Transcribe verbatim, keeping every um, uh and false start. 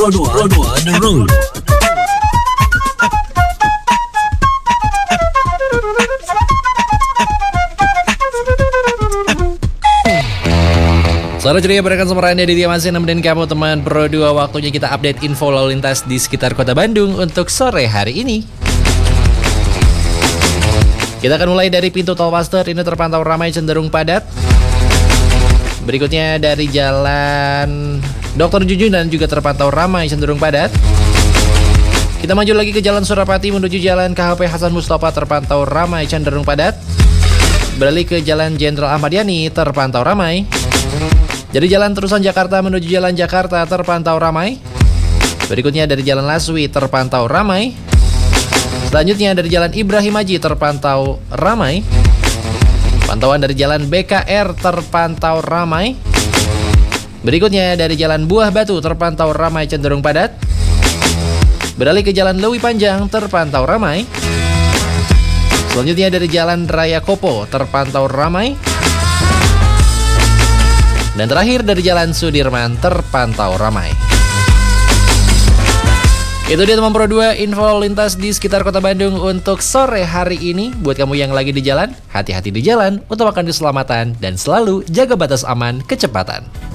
Pro dua on the road. Selamat ceria berakan sama Randy di masih nemenin kamu teman Pro dua. Waktunya kita update info lalu lintas di sekitar kota Bandung untuk sore hari ini. Kita akan mulai dari pintu tol Paster, ini terpantau ramai cenderung padat. Berikutnya dari jalan Doktor Jujun dan juga terpantau ramai cenderung padat. Kita maju lagi ke jalan Surapati menuju jalan K H P Hasan Mustafa, terpantau ramai cenderung padat. Beralih ke jalan Jenderal Ahmad Yani, terpantau ramai. Dari jalan Terusan Jakarta menuju jalan Jakarta, terpantau ramai. Berikutnya dari jalan Laswi, terpantau ramai. Selanjutnya dari jalan Ibrahim Haji, terpantau ramai. Pantauan dari jalan B K R, terpantau ramai. Berikutnya dari jalan Buah Batu, terpantau ramai cenderung padat. Beralih ke jalan Lewi Panjang, terpantau ramai. Selanjutnya dari jalan Raya Kopo, terpantau ramai. Dan terakhir dari jalan Sudirman, terpantau ramai. Itu dia teman Pro dua, info lalu lintas di sekitar kota Bandung untuk sore hari ini. Buat kamu yang lagi di jalan, hati-hati di jalan, utamakan keselamatan dan selalu jaga batas aman kecepatan.